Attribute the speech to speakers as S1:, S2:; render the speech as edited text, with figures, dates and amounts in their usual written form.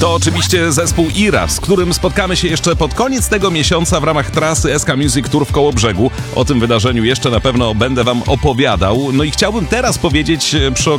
S1: To oczywiście zespół Ira, z którym spotkamy się jeszcze pod koniec tego miesiąca w ramach trasy SK Music Tour w Kołobrzegu. O tym wydarzeniu jeszcze na pewno będę wam opowiadał. No i chciałbym teraz powiedzieć przy